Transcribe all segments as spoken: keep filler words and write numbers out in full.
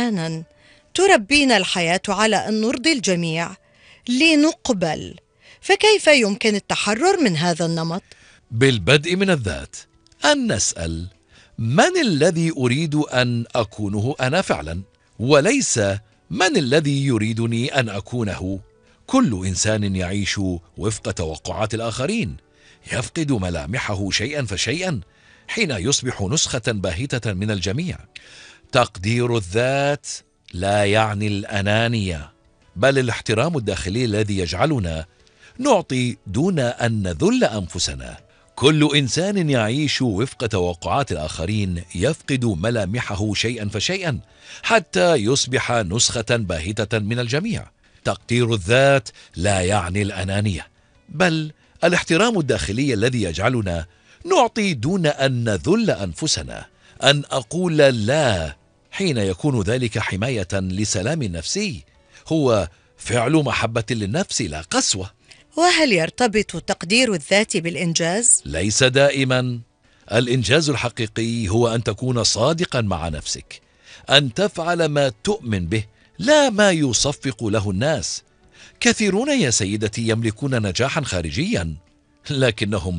أحيانا تربينا الحياة على أن نرضي الجميع لنقبل، فكيف يمكن التحرر من هذا النمط؟ بالبدء من الذات، أن نسأل: من الذي أريد أن أكونه أنا فعلا، وليس من الذي يريدني أن أكونه. كل إنسان يعيش وفق توقعات الآخرين، يفقد ملامحه شيئا فشيئا حين يصبح نسخة باهتة من الجميع. تقدير الذات لا يعني الأنانية، بل الاحترام الداخلي الذي يجعلنا نعطي دون أن نذل أنفسنا. كل إنسان يعيش وفق توقعات الآخرين يفقد ملامحه شيئا فشيئا حتى يصبح نسخة باهتة من الجميع. تقدير الذات لا يعني الأنانية، بل الاحترام الداخلي الذي يجعلنا نعطي دون أن نذل أنفسنا. أن أقول لا حين يكون ذلك حماية لسلام نفسي هو فعل محبة للنفس لا قسوة. وهل يرتبط تقدير الذات بالإنجاز؟ ليس دائما. الإنجاز الحقيقي هو أن تكون صادقا مع نفسك، أن تفعل ما تؤمن به لا ما يصفق له الناس. كثيرون يا سيدتي يملكون نجاحا خارجيا، لكنهم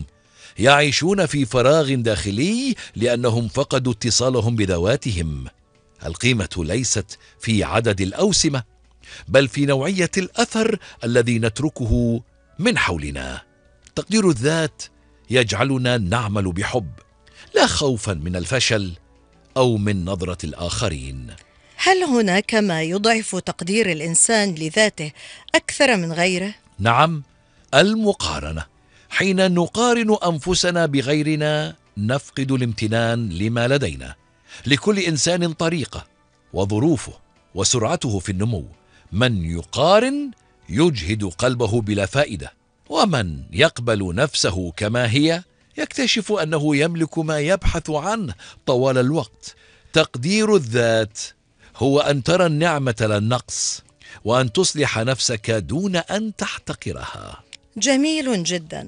يعيشون في فراغ داخلي لأنهم فقدوا اتصالهم بذواتهم. القيمة ليست في عدد الأوسمة، بل في نوعية الأثر الذي نتركه من حولنا. تقدير الذات يجعلنا نعمل بحب، لا خوفا من الفشل أو من نظرة الآخرين. هل هناك ما يضعف تقدير الإنسان لذاته أكثر من غيره؟ نعم، المقارنة. حين نقارن أنفسنا بغيرنا نفقد الامتنان لما لدينا. لكل إنسان طريقة وظروفه وسرعته في النمو. من يقارن يجهد قلبه بلا فائدة، ومن يقبل نفسه كما هي يكتشف أنه يملك ما يبحث عنه طوال الوقت. تقدير الذات هو أن ترى النعمة لا النقص، وأن تصلح نفسك دون أن تحتقرها. جميل جدا،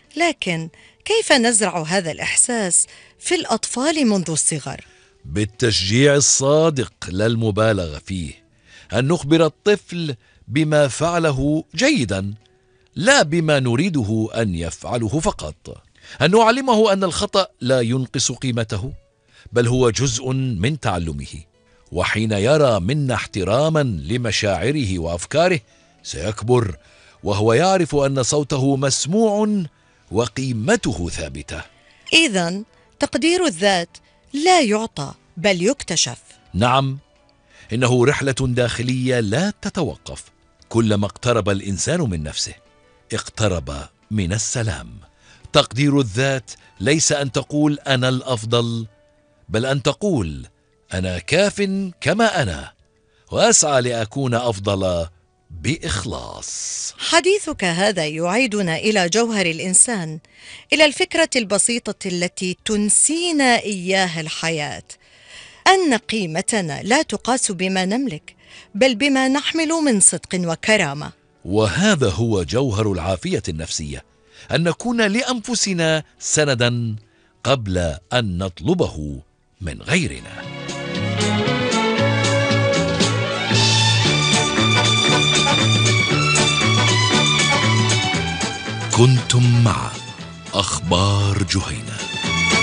لكن كيف نزرع هذا الإحساس في الأطفال منذ الصغر؟ بالتشجيع الصادق لا المبالغة فيه. أن نخبر الطفل بما فعله جيدا، لا بما نريده أن يفعله فقط. أن نعلمه أن الخطأ لا ينقص قيمته، بل هو جزء من تعلمه. وحين يرى منا احتراما لمشاعره وأفكاره سيكبر وهو يعرف أن صوته مسموع وقيمته ثابتة. إذن تقدير الذات لا يعطى بل يكتشف. نعم، إنه رحلة داخلية لا تتوقف. كلما اقترب الإنسان من نفسه اقترب من السلام. تقدير الذات ليس أن تقول أنا الأفضل، بل أن تقول أنا كاف كما أنا، وأسعى لأكون أفضل بإخلاص. حديثك هذا يعيدنا إلى جوهر الإنسان، إلى الفكرة البسيطة التي تنسينا إياها الحياة، أن قيمتنا لا تقاس بما نملك بل بما نحمل من صدق وكرامة. وهذا هو جوهر العافية النفسية، أن نكون لأنفسنا سندا قبل أن نطلبه من غيرنا. كنتم مع أخبار جهينة.